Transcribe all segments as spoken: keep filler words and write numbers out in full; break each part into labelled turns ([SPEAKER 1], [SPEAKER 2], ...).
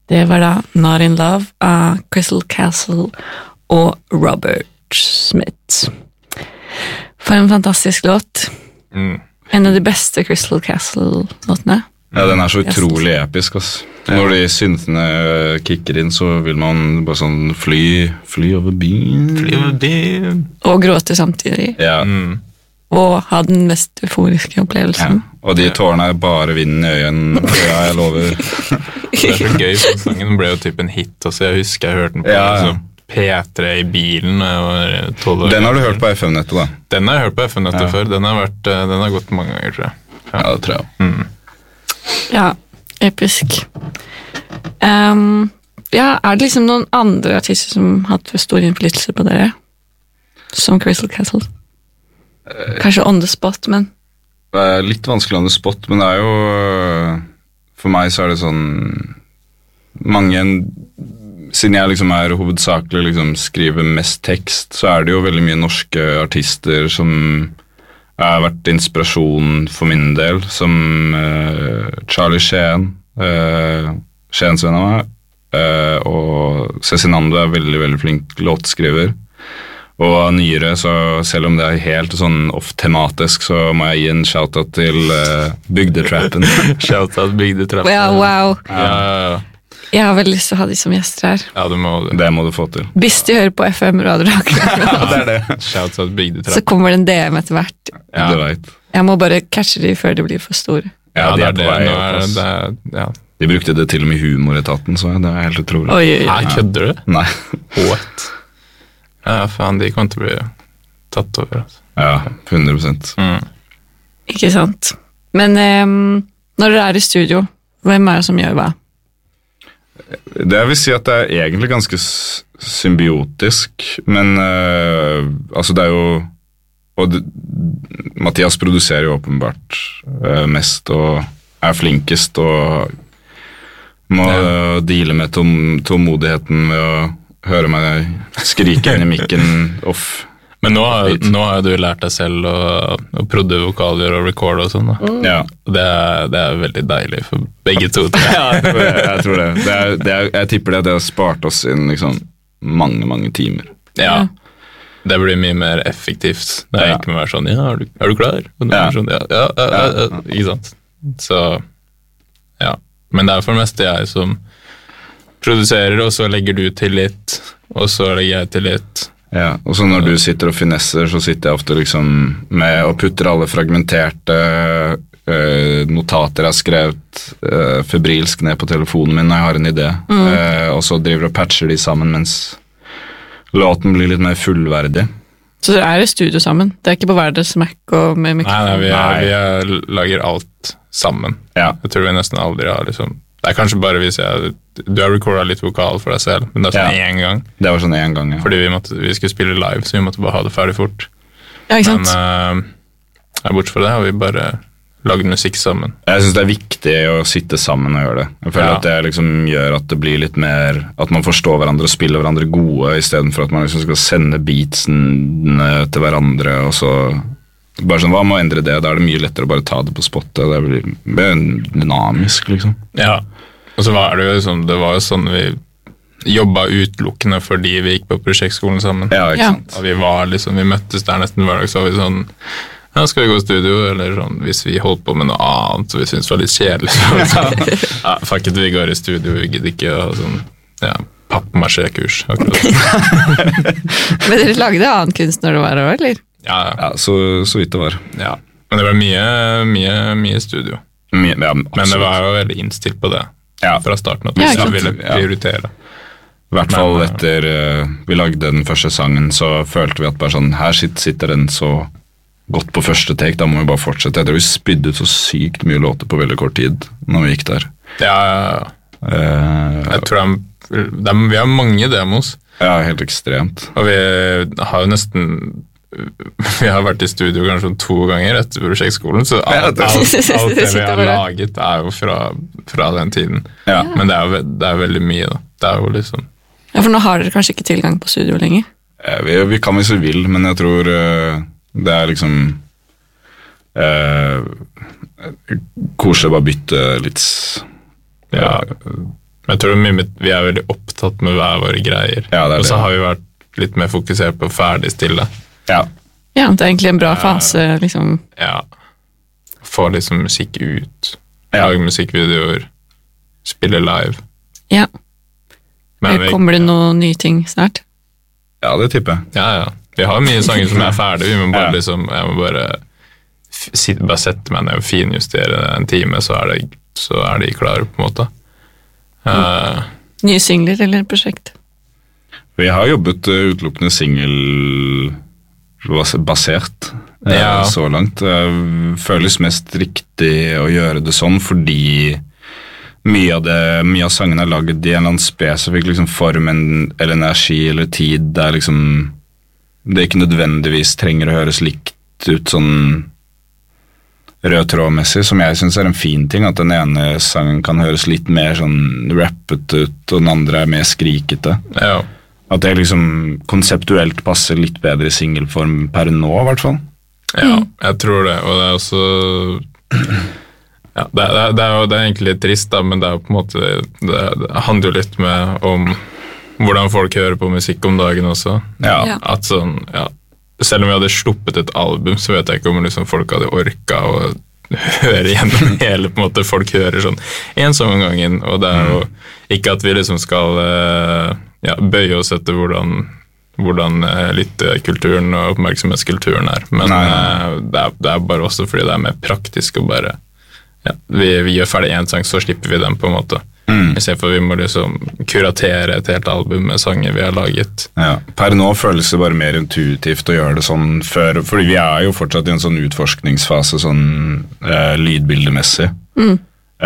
[SPEAKER 1] Det var da Not in Love av Crystal Castle og Robert Smith. For en fantastisk låt.
[SPEAKER 2] Mm.
[SPEAKER 1] En av de beste Crystal Castle-låtene.
[SPEAKER 2] Ja, den er så utrolig episk, ass. Når de syntene kicker inn, så vil man bare sånn fly, fly over byen.
[SPEAKER 3] Fly over byen.
[SPEAKER 1] Og gråte samtidig.
[SPEAKER 2] Ja.
[SPEAKER 3] Mm.
[SPEAKER 1] Og ha den mest euforiske opplevelsen.
[SPEAKER 2] Ja. Og de tårene er bare vinden i øynene. Ja, jeg lover.
[SPEAKER 3] Det er så gøy, for sangen ble jo typ en hit, altså jeg husker jeg hørte den på
[SPEAKER 2] Ja, ja.
[SPEAKER 3] liksom, P tre i bilen da jeg var tolv år.
[SPEAKER 2] Den har du hørt på F M-nettet, da?
[SPEAKER 3] Den har jeg hørt på F M-nettet
[SPEAKER 2] Ja.
[SPEAKER 3] før, den har, vært, eh, den har gått mange ganger, tror jeg.
[SPEAKER 2] Ja, det tror jeg.
[SPEAKER 3] Mm.
[SPEAKER 1] Ja, episk. Um, ja, er det liksom noen andre artister som har hatt stor innflytelse på dere? Som Crystal Castle? Kanskje on the spot, men...
[SPEAKER 2] Det er litt vanskelig on the spot, men det er jo... For meg så er det sånn... Mange... Siden jeg liksom er hovedsakelig liksom skriver mest tekst, så er det jo veldig mye norske artister som har vært inspirasjon for min del, som uh, Charlie Sheen, uh, Sheens venn av meg, uh, og Cezinando er veldig, veldig flink låtskriver. Og nyere, så selv om det er helt sånn off-tematisk, så må jeg gi en shoutout til uh, Bygdetrappen.
[SPEAKER 3] Shoutout Bygdetrappen.
[SPEAKER 1] Ja, wow.
[SPEAKER 3] Ja, ja, ja.
[SPEAKER 1] Jeg har veldig lyst til å ha de som gjester her.
[SPEAKER 3] Ja, du må det.
[SPEAKER 2] Det må du få til.
[SPEAKER 1] Hvis de hører på F M Radio
[SPEAKER 2] Ja, det er det.
[SPEAKER 3] Shoutout
[SPEAKER 1] så
[SPEAKER 3] Bygdetrappen.
[SPEAKER 1] kommer det en D M etter hvert.
[SPEAKER 3] Ja.
[SPEAKER 2] Du vet.
[SPEAKER 1] Jeg må bare catche de før de blir for store.
[SPEAKER 2] Ja,
[SPEAKER 3] Ja,
[SPEAKER 2] de
[SPEAKER 3] det
[SPEAKER 2] er
[SPEAKER 3] er
[SPEAKER 2] på
[SPEAKER 3] det.
[SPEAKER 2] vei
[SPEAKER 3] Nå
[SPEAKER 2] opp,
[SPEAKER 3] er
[SPEAKER 2] ass.
[SPEAKER 3] det, ja.
[SPEAKER 2] De brukte det til og med i humoretaten, så det er helt utrolig.
[SPEAKER 1] Oi, oi, oi.
[SPEAKER 3] Nei, kødder du?
[SPEAKER 2] Nei.
[SPEAKER 3] What? Ja, faen, de kommer til å bli tatt over, altså.
[SPEAKER 2] Ja, hundre prosent.
[SPEAKER 3] Mm.
[SPEAKER 1] Ikke sant. Men ehm, når dere er i studio, hvem er det som gjør hva?
[SPEAKER 2] Det vil si at det er egentlig ganske s- symbiotisk, men uh, altså det er jo og det, Mathias produserer jo åpenbart uh, mest og er flinkest og må
[SPEAKER 3] Ja.
[SPEAKER 2] uh, deale med tom, tålmodigheten med å høre meg skrike inn i mikken off.
[SPEAKER 3] Men nå har, nå har du lært deg selv å, å prodde vokaler og record og sånn da.
[SPEAKER 2] Ja.
[SPEAKER 3] Det er, det er veldig deilig for begge to. tror jeg.
[SPEAKER 2] Ja, jeg tror det. Jeg, tror det. Det er, det er, jeg tipper det at det har spart oss inn liksom mange, mange timer.
[SPEAKER 3] Ja, det blir mye mer effektivt. Det er
[SPEAKER 2] Ja.
[SPEAKER 3] ikke med å være sånn, ja, er du, er du klar? Og du
[SPEAKER 2] Ja.
[SPEAKER 3] er sånn, ja, ja, ja, ja, ja, ikke sant? Så, ja. Men det er for det meste jeg som produserer, og så legger du til litt, og så legger jeg til litt.
[SPEAKER 2] Ja, og så når du sitter og finesser, så sitter jeg ofte liksom med og putter alle fragmenterte eh, notater jeg har skrevet eh, febrilsk ned på telefonen min når jeg har en idé, eh, og så driver og patcher de sammen mens låten blir litt mer fullverdig.
[SPEAKER 1] Så dere er i studio sammen? Det er ikke på hver deres Mac og med
[SPEAKER 3] Nei,
[SPEAKER 1] mikrofon?
[SPEAKER 3] nei, vi, er,
[SPEAKER 2] Nei.
[SPEAKER 3] vi er, lager alt sammen.
[SPEAKER 2] Ja,
[SPEAKER 3] Jeg tror vi nesten aldri har liksom, det er kanskje bare hvis jeg, du har recordet litt vokal for deg selv, men det er sånn
[SPEAKER 2] Ja.
[SPEAKER 3] en gang,
[SPEAKER 2] det var sånn en gang, ja.
[SPEAKER 3] fordi vi, måtte, vi skulle spille live, så vi måtte bare ha det ferdig fort.
[SPEAKER 1] Ja, ikke
[SPEAKER 3] Men
[SPEAKER 1] sant?
[SPEAKER 3] uh, ja, bortsett fra det har vi bare lagd musikk sammen.
[SPEAKER 2] Jeg synes det er viktig å sitte sammen og gjøre det. Jeg føler
[SPEAKER 3] Ja.
[SPEAKER 2] at det liksom gjør at det blir litt mer, at man forstår hverandre og spiller hverandre gode, i stedet for at man liksom skal sende beatsene til hverandre, og så bare sånn, hva må endre det? Da er det mye lettere å bare ta det på spottet. Det blir mer dynamisk, liksom.
[SPEAKER 3] Ja, og så var det jo sånn, det var jo sånn vi jobbet utelukkende fordi vi gikk på prosjektskolen sammen.
[SPEAKER 2] Ja, ikke
[SPEAKER 1] Ja.
[SPEAKER 2] sant?
[SPEAKER 3] Og vi var liksom, vi møttes der nesten hver dag, så var vi sånn, ja, skal vi gå i studio, eller sånn, hvis vi holdt på med noe annet, så vi syntes det var litt kjedelig. Så, sånn, ja, fuck it, vi går i studio, vi gidder ikke ha sånn, ja, pappmaché-kurs, akkurat.
[SPEAKER 1] Men dere lagde annen kunst når det var òg, eller?
[SPEAKER 3] Ja, ja,
[SPEAKER 2] Ja, så, så vidt det var.
[SPEAKER 3] ja. Men det var mye, mye, mye studio.
[SPEAKER 2] Mye, ja,
[SPEAKER 3] Men det
[SPEAKER 2] absolutt.
[SPEAKER 3] var jo veldig innstilt på det,
[SPEAKER 2] Ja,
[SPEAKER 3] fra starten, at vi
[SPEAKER 1] Ja, ikke sant.
[SPEAKER 3] ville
[SPEAKER 2] Ja.
[SPEAKER 3] prioritere.
[SPEAKER 2] i hvert fall
[SPEAKER 3] Men,
[SPEAKER 2] etter uh, vi lagde den første sangen, så følte vi at bare sånn, her sitter, sitter den så godt på første take, da må vi bare fortsette. Jeg tror vi spydde ut så sykt mye låter på veldig kort tid når vi gikk der.
[SPEAKER 3] Ja, ja, ja.
[SPEAKER 2] Uh,
[SPEAKER 3] Jeg tror de, de, vi har mange demos,
[SPEAKER 2] ja, helt ekstremt.
[SPEAKER 3] og vi har jo nesten vi har vært i studio kanskje to ganger etter prosjektskolen, så alt, alt, alt det vi har laget er jo fra, fra den tiden.
[SPEAKER 2] Ja.
[SPEAKER 3] Men det er jo ve- det er veldig mye da. Det er jo liksom
[SPEAKER 1] Ja, for nå har dere kanskje ikke tilgang på studio lenger?
[SPEAKER 2] Eh, Vi, vi kan hvis vi vil, men jeg tror eh, det er liksom uh, koselig å bare bytte litt s-
[SPEAKER 3] Ja.
[SPEAKER 2] eh,
[SPEAKER 3] Men jeg tror mye med, vi er veldig opptatt med hver våre greier.
[SPEAKER 2] Ja, det er
[SPEAKER 3] og så
[SPEAKER 2] det.
[SPEAKER 3] har vi vært litt mer fokusert på ferdig stille.
[SPEAKER 2] Ja.
[SPEAKER 1] Ja, det er egentlig en bra fase, liksom.
[SPEAKER 3] Ja. Få liksom musikk ut.
[SPEAKER 2] Ja.
[SPEAKER 3] Lage musikkvideoer. Spille live.
[SPEAKER 1] Ja.
[SPEAKER 3] Men vi,
[SPEAKER 1] Kommer det noen nye ting snart?
[SPEAKER 2] Ja, det tipper jeg.
[SPEAKER 3] Ja, ja. Vi har mye sanger som er ferdige. Vi må bare
[SPEAKER 2] Ja.
[SPEAKER 3] liksom, jeg må bare, f- sitte, bare sette meg ned og finjustere en time, så er, det, så er de klare på en måte. Uh,
[SPEAKER 1] Nye singler eller prosjekt?
[SPEAKER 2] Vi har jobbet uh, utelukkende singelbasert uh,
[SPEAKER 3] Ja.
[SPEAKER 2] så langt. Uh, føles mest riktig å gjøre det sånn, fordi mye av, det, mye av sangene er laget i en eller annen spesifikk liksom, form en, eller energi eller tid der liksom det ikke nødvendigvis trenger å høres likt ut sånn rød trådmessig, som jeg synes er en fin ting, at den ene sangen kan høres litt mer sånn rappet ut, og den andre er mer skrikete.
[SPEAKER 3] ja.
[SPEAKER 2] At det liksom konseptuelt passer litt bedre i singelform per nå, i hvert fall.
[SPEAKER 3] Ja, jeg tror det, og det er også ja, det, det, det, er jo, det er egentlig litt trist da, men det er jo på en måte det, det handler jo litt med om hvordan folk hører på musikk om dagen også.
[SPEAKER 2] Ja.
[SPEAKER 1] Ja.
[SPEAKER 3] At sånn, ja, selv om vi hadde sluppet et album, så vet jeg ikke om liksom folk hadde orket å høre gjennom hele, på en måte folk hører sånn en sang om gangen, og det er jo ikke at vi liksom skal ja, bøye oss etter hvordan, hvordan lyttekulturen og oppmerksomhetskulturen er, men
[SPEAKER 2] Nei, nei.
[SPEAKER 3] det er, det er bare også fordi det er mer praktisk å bare, ja, vi, vi gjør ferdig en sang, så slipper vi den på en måte.
[SPEAKER 2] Mm.
[SPEAKER 3] I stedet for vi må liksom kuratere et helt album med sanger vi har laget.
[SPEAKER 2] Ja. Per nå føles det bare mer intuitivt å gjøre det sånn før, fordi vi er jo fortsatt i en sånn utforskningsfase sånn eh, lydbildemessig.
[SPEAKER 1] Mm.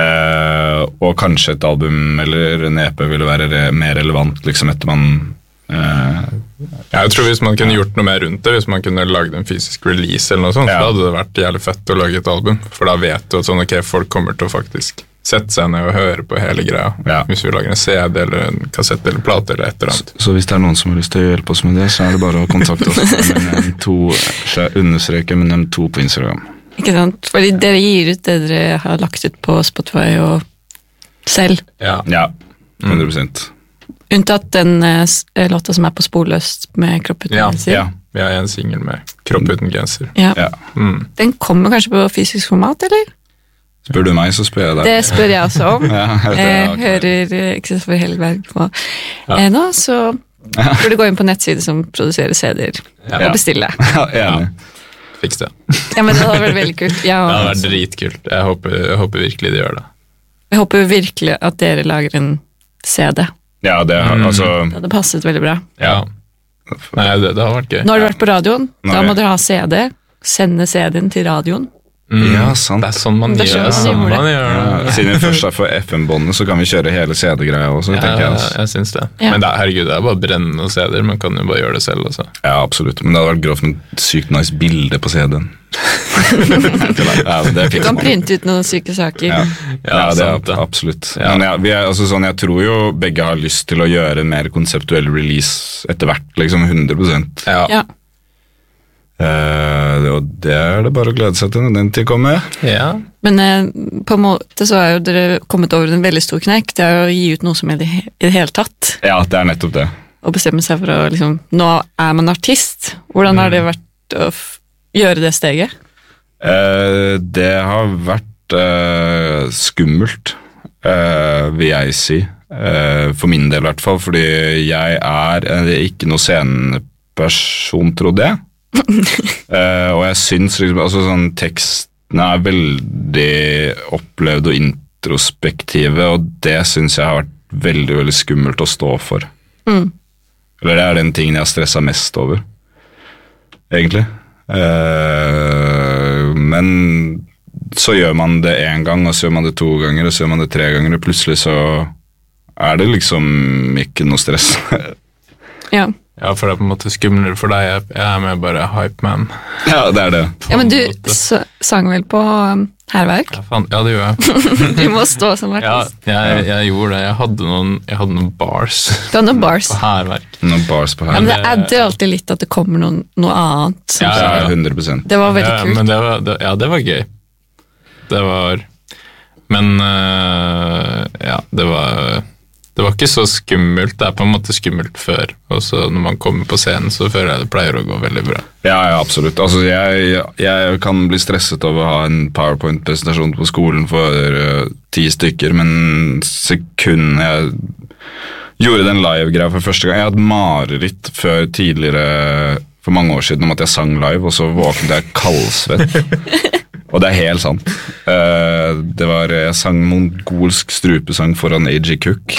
[SPEAKER 2] Eh, og kanskje et album eller en E P ville være re mer relevant liksom etter man eh,
[SPEAKER 3] Ja, jeg tror hvis man kunne gjort noe mer rundt det, hvis man kunne lagd en fysisk release eller noe sånt,
[SPEAKER 2] Ja.
[SPEAKER 3] så hadde det vært jævlig fett å lage et album, for da vet du at sånn, ok, folk kommer til å faktisk sette seg ned og høre på hele greia,
[SPEAKER 2] Ja.
[SPEAKER 3] hvis vi lager en C D eller en kassett eller plate eller et eller
[SPEAKER 2] så,
[SPEAKER 3] annet.
[SPEAKER 2] så hvis det er noen som har lyst til å hjelpe oss med det, så er det bare å kontakte oss med en to, understreke med en to på Instagram.
[SPEAKER 1] Ikke sant? Fordi dere gir ut det dere har lagt ut på Spotify og selv.
[SPEAKER 3] Ja.
[SPEAKER 2] Ja, hundre prosent.
[SPEAKER 1] Unntatt den eh, s- låta som er på Sporløst med Kropp uten
[SPEAKER 3] Ja,
[SPEAKER 1] genser.
[SPEAKER 2] Ja,
[SPEAKER 3] Vi har en single med Kropp uten genser.
[SPEAKER 1] Ja.
[SPEAKER 2] ja.
[SPEAKER 3] Mm.
[SPEAKER 1] Den kommer kanskje på fysisk format, eller?
[SPEAKER 2] Spør du meg, så spør jeg deg.
[SPEAKER 1] Det spør jeg også om.
[SPEAKER 2] Ja, jeg vet det,
[SPEAKER 1] Jeg
[SPEAKER 2] ja, ok.
[SPEAKER 1] hører eh, Kristoffer Helgberg på eh, nå, så burde du gå inn på nettside som produserer C D-er
[SPEAKER 3] Ja.
[SPEAKER 1] og bestille.
[SPEAKER 2] Ja, enig.
[SPEAKER 3] Fiks det.
[SPEAKER 1] Ja, men det hadde vært veldig kult. Ja,
[SPEAKER 3] Det hadde vært dritkult. Jeg håper, jeg håper virkelig de gjør det.
[SPEAKER 1] jeg håper virkelig at dere lager en C D.
[SPEAKER 2] Ja, det har,
[SPEAKER 3] Mm.
[SPEAKER 2] altså
[SPEAKER 1] Det hadde passet veldig bra.
[SPEAKER 3] Ja. Nei, det, det har vært gøy.
[SPEAKER 1] Nå har du vært på radioen,
[SPEAKER 2] Nå
[SPEAKER 1] da
[SPEAKER 2] er
[SPEAKER 1] må
[SPEAKER 2] jeg-
[SPEAKER 1] dere ha C D. Sende C D-en til radioen.
[SPEAKER 3] Mm.
[SPEAKER 2] Ja, sant.
[SPEAKER 3] Det er sånn man
[SPEAKER 1] Det er
[SPEAKER 3] gjør,
[SPEAKER 1] sånn man
[SPEAKER 3] sånn
[SPEAKER 1] gjorde
[SPEAKER 3] man
[SPEAKER 1] det.
[SPEAKER 3] gjør
[SPEAKER 2] Ja,
[SPEAKER 3] det.
[SPEAKER 2] siden vi først er for F M-båndet, så kan vi kjøre hele C D-greia også,
[SPEAKER 3] Ja,
[SPEAKER 2] tenker jeg.
[SPEAKER 3] jeg,
[SPEAKER 2] Altså.
[SPEAKER 3] jeg syns det.
[SPEAKER 1] Ja.
[SPEAKER 3] Men det er, herregud, det er bare å brenne noen C D-er. Man kan jo bare gjøre det selv også.
[SPEAKER 2] Ja, absolutt. Men det hadde vært grovt med et sykt nice bilde på C D-en. Ja, det er
[SPEAKER 1] Du
[SPEAKER 2] fint.
[SPEAKER 1] kan printe ut noen syke saker.
[SPEAKER 2] Ja, ja, det er
[SPEAKER 3] sant det.
[SPEAKER 2] absolutt.
[SPEAKER 3] Ja.
[SPEAKER 2] Men ja, vi er, altså, sånn, jeg tror jo begge har lyst til å gjøre en mer konseptuell release etter hvert, liksom hundre prosent.
[SPEAKER 3] Ja.
[SPEAKER 1] Ja.
[SPEAKER 2] Eh, og det er det bare å glede seg til når den tid kommer.
[SPEAKER 3] Ja.
[SPEAKER 1] Men eh, på en måte så er jo dere kommet over en veldig stor knekk. Det er å gi ut noe som er i det he- i det hele tatt.
[SPEAKER 2] Ja, det er nettopp det.
[SPEAKER 1] Og bestemme seg for å liksom Nå er man artist. Hvordan har det vært å f gjøre det steget?
[SPEAKER 2] Eh, det har vært eh, skummelt, eh, vil jeg si. Eh, for min del i hvert fall, fordi jeg er eh, ikke noe sceneperson, trodde jeg. Eh, og jeg syns liksom, altså sånn tekstene er veldig opplevd og introspektive, og det syns jeg har vært veldig, veldig skummelt å stå for.
[SPEAKER 1] Mm.
[SPEAKER 2] Eller det er den tingen jeg har stressa mest over, egentlig. Eh, men så gjør man det én gang, og så gjør man det to ganger, og så gjør man det tre ganger, og plutselig så er det liksom ikke noe stress.
[SPEAKER 1] Ja.
[SPEAKER 3] ja, for det er på en måte skumlere for deg. Jeg jeg er med bare hype man.
[SPEAKER 2] Ja, det er det.
[SPEAKER 1] ja, men du
[SPEAKER 3] På en måte.
[SPEAKER 1] s- sang vel på um, Hærverk?
[SPEAKER 3] Ja, faen, ja, det gjør jeg.
[SPEAKER 1] Du må stå som
[SPEAKER 3] Ja,
[SPEAKER 1] artist.
[SPEAKER 3] jeg, jeg gjorde det. Jeg hadde noen, jeg hadde noen bars
[SPEAKER 1] Du har noen bars.
[SPEAKER 3] på hærverk.
[SPEAKER 2] Noen bars på
[SPEAKER 1] Ja,
[SPEAKER 2] her.
[SPEAKER 1] men det adder alltid litt at det kommer noen, noe annet. Som
[SPEAKER 3] Ja,
[SPEAKER 2] Ja,
[SPEAKER 3] ja, ja.
[SPEAKER 2] hundre prosent.
[SPEAKER 1] Det var veldig
[SPEAKER 3] Ja,
[SPEAKER 1] kult.
[SPEAKER 3] men det var, det, ja, det var gøy. Det var Men øh, ja, det var ikke så skummelt, det er på en måte skummelt før, og så når man kommer på scenen, så føler jeg det pleier å gå veldig bra.
[SPEAKER 2] Ja, ja, absolutt. Altså, jeg, jeg kan bli stresset av å ha en PowerPoint-presentasjon på skolen for uh, ti stykker, men sekunden jeg gjorde den live-greia for første gang, jeg hadde mareritt før tidligere, for mange år siden, om at jeg sang live, og så våknet jeg kaldsvett. Og det er helt sant. Uh, det var, jeg sang mongolsk strupesang foran A J Cook.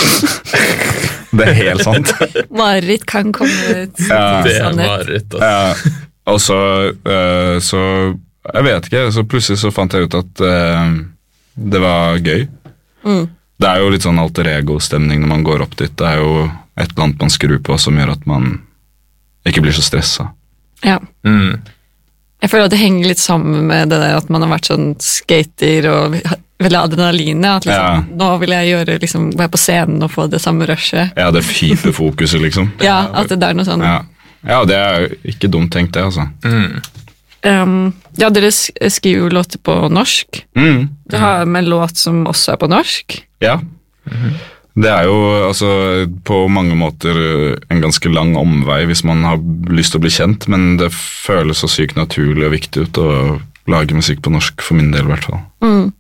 [SPEAKER 2] Det er helt sant.
[SPEAKER 1] Mareritt kan komme ut.
[SPEAKER 2] Ja,
[SPEAKER 3] det er mareritt. Altså.
[SPEAKER 2] Ja, og så, uh, så, jeg vet ikke, så plutselig så fant jeg ut at uh, det var gøy.
[SPEAKER 1] Mm.
[SPEAKER 2] Det er jo litt sånn alter ego-stemning når man går opp dit. Det er jo et eller annet man skrur på som gjør at man ikke blir så stresset.
[SPEAKER 1] Ja.
[SPEAKER 3] Mm.
[SPEAKER 1] Jeg føler at det henger litt sammen med det der at man har vært sånn skater og veldig adrenalin, at liksom,
[SPEAKER 2] Ja.
[SPEAKER 1] nå vil jeg gjøre, liksom, være på scenen og få det samme rushet.
[SPEAKER 2] Ja, det hyperfokuset liksom.
[SPEAKER 1] Ja, at det er noe sånn.
[SPEAKER 2] Ja. Ja, det er jo ikke dumt tenkt det, altså.
[SPEAKER 3] Mm.
[SPEAKER 1] Um, ja, dere sk- skriver jo låter på norsk.
[SPEAKER 2] Mm.
[SPEAKER 1] Du har med en låt som også er på norsk.
[SPEAKER 2] Ja. Det er jo altså, på mange måter en ganske lang omvei hvis man har lyst til å bli kjent, men det føles så sykt naturlig og viktig ut å lage musikk på norsk, for min del i hvert fall.
[SPEAKER 1] Mm.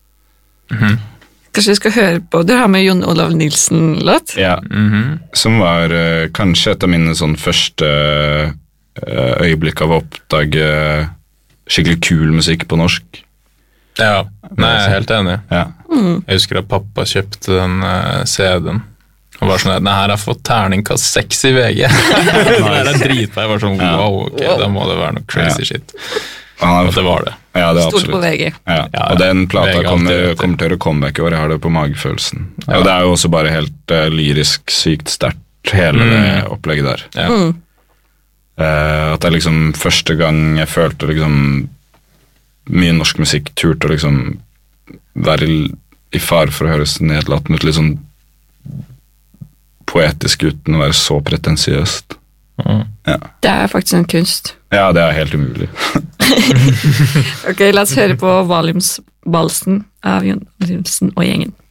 [SPEAKER 3] Mhm.
[SPEAKER 1] Kanskje vi skal høre på, du har med Jon Olav Nilsen-låt.
[SPEAKER 2] Ja,
[SPEAKER 3] Mhm.
[SPEAKER 2] som var eh, kanskje et av mine sånn første eh, øyeblikk av å oppdage skikkelig kul musikk på norsk.
[SPEAKER 3] Ja, nei, jeg er helt enig.
[SPEAKER 2] Ja.
[SPEAKER 3] Jeg husker at pappa kjøpte den uh, C D-en. Han var sånn, nei, her har fått terningkast seks i V G. Det her er dritbra. Jeg var sånn, wow, ok, da må det være noe crazy shit.
[SPEAKER 2] Han er,
[SPEAKER 3] Og det var det.
[SPEAKER 2] ja, det er
[SPEAKER 1] Stort på
[SPEAKER 2] absolutt.
[SPEAKER 1] V G.
[SPEAKER 2] Ja.
[SPEAKER 3] Ja,
[SPEAKER 2] Og den plata
[SPEAKER 3] V G
[SPEAKER 2] kommer,
[SPEAKER 3] alltid,
[SPEAKER 2] kommer til å gjøre comeback i år, jeg har det på magefølelsen.
[SPEAKER 3] Ja.
[SPEAKER 2] Og det er jo også bare helt uh, lyrisk sykt sterkt, hele det
[SPEAKER 3] Mm.
[SPEAKER 2] opplegget der.
[SPEAKER 3] Ja.
[SPEAKER 1] Mm.
[SPEAKER 2] Eh, at det er liksom første gang jeg følte liksom mye norsk musikk turte å liksom være i- i fare for å høres nedlatende ut, litt sånn poetisk uten å være så pretensiøst.
[SPEAKER 3] Mm.
[SPEAKER 2] Ja.
[SPEAKER 1] Det er faktisk en kunst.
[SPEAKER 2] ja, det er helt umulig.
[SPEAKER 1] Ok, la oss høre på Valiumsbalsen av Jon Olav Nilsen og gjengen.